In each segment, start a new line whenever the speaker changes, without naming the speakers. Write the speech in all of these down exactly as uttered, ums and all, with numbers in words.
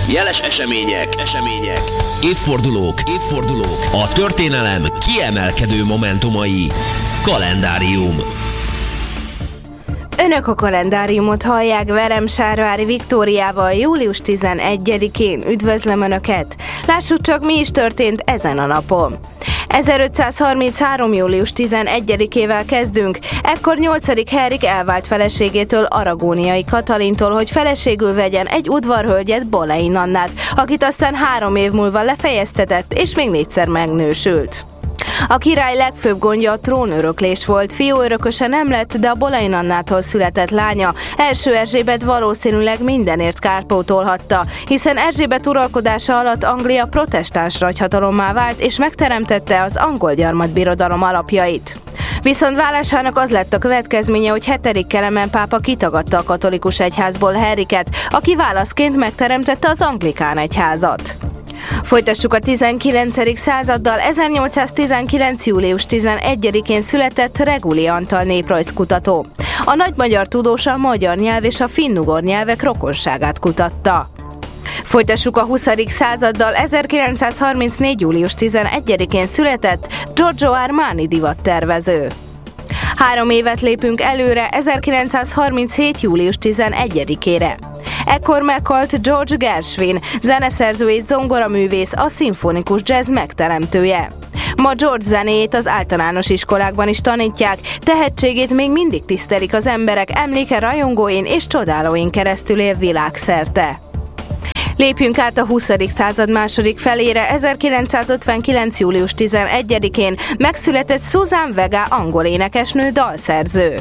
Jeles események, események, évfordulók, évfordulók, a történelem kiemelkedő momentumai. Kalendárium.
Önök a kalendáriumot hallják, velem Sárvári Viktóriával július tizenegyedikén. Üdvözlöm Önöket! Lássuk csak, mi is történt ezen a napon. ezerötszázharminchárom. július tizenegyedikével kezdünk. Ekkor nyolcadik Henrik elvált feleségétől, Aragóniai Katalintól, hogy feleségül vegyen egy udvarhölgyet, Boleyn Annát, akit aztán három év múlva lefejeztetett, és még négyszer megnősült. A király legfőbb gondja a trónöröklés volt. Fiúörököse nem lett, de a Boleyn Annától született lánya, első Erzsébet valószínűleg mindenért kárpótolhatta, hiszen Erzsébet uralkodása alatt Anglia protestáns nagyhatalommá vált, és megteremtette az angol gyarmatbirodalom alapjait. Viszont válásának az lett a következménye, hogy hetedik Kelemen pápa kitagadta a katolikus egyházból Henriket, aki válaszként megteremtette az anglikán egyházat. Folytassuk a tizenkilencedik századdal. ezernyolcszáztizenkilenc. július tizenegyedikén született Reguli Antal néprajzkutató. A nagy magyar tudós a magyar nyelv és a finnugor nyelvek rokonságát kutatta. Folytassuk a huszadik századdal. ezerkilencszázharmincnégy. július tizenegyedikén született Giorgio Armani divattervező. Három évet lépünk előre, ezerkilencszázharminchét. július tizenegyedikére. Ekkor meghalt George Gershwin, zeneszerző és zongoraművész, a szimfonikus jazz megteremtője. Ma George zenéjét az általános iskolákban is tanítják, tehetségét még mindig tisztelik az emberek, emléke rajongóin és csodálóin keresztül él világszerte. Lépjünk át a huszadik század második felére. ezerkilencszázötvenkilenc. július tizenegyedikén megszületett Suzanne Vega, angol énekesnő, dalszerző.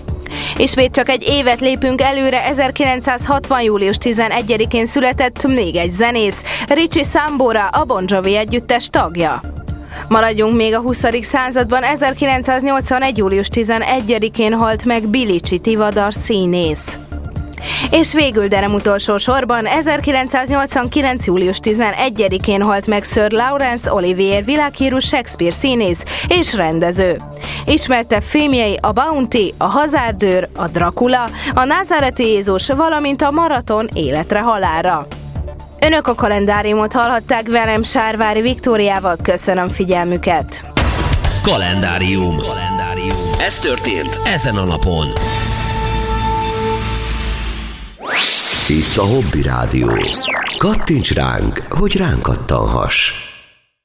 Ismét csak egy évet lépünk előre, ezerkilencszázhatvan. július tizenegyedikén született még egy zenész, Richie Sambora, a Bon Jovi együttes tagja. Maradjunk még a huszadik században, ezerkilencszáznyolcvanegy. július tizenegyedikén halt meg Bilici Tivadar színész. És végül, de nem utolsó sorban, ezerkilencszáznyolcvankilenc. július tizenegyedikén halt meg Sir Laurence Olivier, világhírű Shakespeare színész és rendező. Ismertebb filmjei a Bounty, a Hazárdőr, a Dracula, a Názáreti Jézus, valamint a Maraton életre halálra. Önök a kalendáriumot hallhatták, velem Sárvári Viktóriával. Köszönöm figyelmüket!
Kalendárium. Kalendárium. Ez történt ezen a napon.
Itt a Hobby Rádió. Kattints ránk, hogy ránk kattanhass.